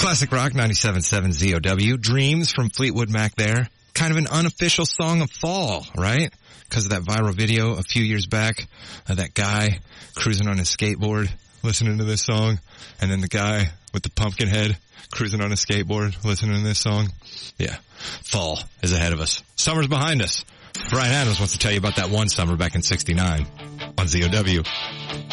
Classic Rock 97.7 ZOW. Dreams from Fleetwood Mac there. Kind of an unofficial song of fall, right? Because of that viral video a few years back of that guy cruising on his skateboard listening to this song. And then the guy with the pumpkin head cruising on his skateboard listening to this song. Yeah. Fall is ahead of us. Summer's behind us. Brian Adams wants to tell you about that one summer back in '69 on ZOW.